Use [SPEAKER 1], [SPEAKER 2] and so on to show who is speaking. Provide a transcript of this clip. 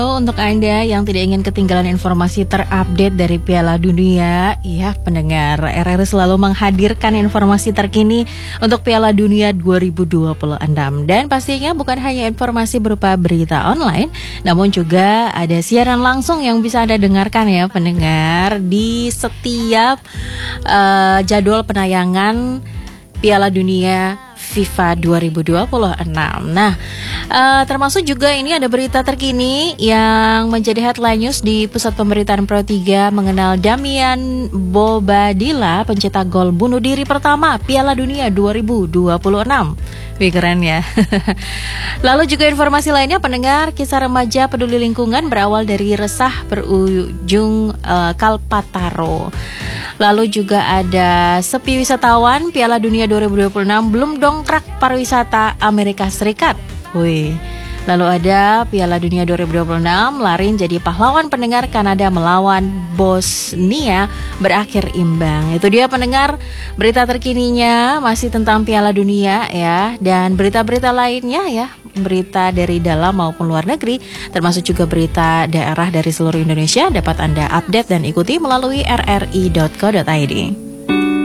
[SPEAKER 1] Untuk Anda yang tidak ingin ketinggalan informasi terupdate dari Piala Dunia, ya pendengar, RRI selalu menghadirkan informasi terkini untuk Piala Dunia 2026. Dan pastinya bukan hanya informasi berupa berita online, namun juga ada siaran langsung yang bisa Anda dengarkan ya pendengar di setiap jadwal penayangan Piala Dunia FIFA 2026. Nah, termasuk juga ini ada berita terkini yang menjadi headline news di Pusat Pemberitaan Pro 3 mengenal Damian Bobadilla, pencetak gol bunuh diri pertama Piala Dunia 2026. Wih, keren ya. Lalu juga informasi lainnya pendengar, kisah remaja peduli lingkungan berawal dari resah berujung Kalpataru. Lalu juga ada sepi wisatawan Piala Dunia 2026 belum dongkrak pariwisata Amerika Serikat. Wih. Lalu ada Piala Dunia 2026 lari jadi pahlawan pendengar, Kanada melawan Bosnia berakhir imbang. Itu dia pendengar berita terkininya masih tentang Piala Dunia ya, dan berita-berita lainnya ya, berita dari dalam maupun luar negeri, termasuk juga berita daerah dari seluruh Indonesia dapat Anda update dan ikuti melalui rri.co.id.